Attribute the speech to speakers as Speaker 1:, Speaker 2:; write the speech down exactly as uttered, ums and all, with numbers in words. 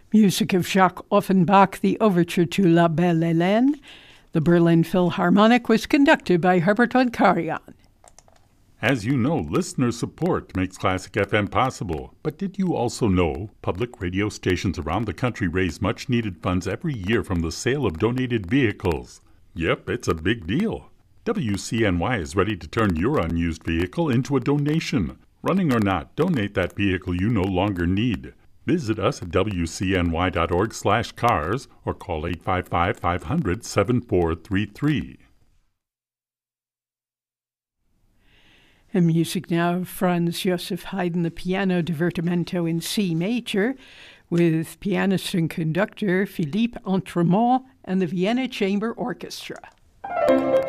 Speaker 1: Music of Jacques Offenbach, the overture to La Belle Hélène. The Berlin Philharmonic was conducted by Herbert von Karajan.
Speaker 2: As you know, listener support makes Classic F M possible. But did you also know public radio stations around the country raise much-needed funds every year from the sale of donated vehicles? Yep, it's a big deal. W C N Y is ready to turn your unused vehicle into a donation. Running or not, donate that vehicle you no longer need. Visit us at W C N Y dot org slash cars or call eight five five, five hundred, seven four three three.
Speaker 1: And music now of Franz Joseph Haydn, the piano divertimento in C major, with pianist and conductor Philippe Entremont and the Vienna Chamber Orchestra.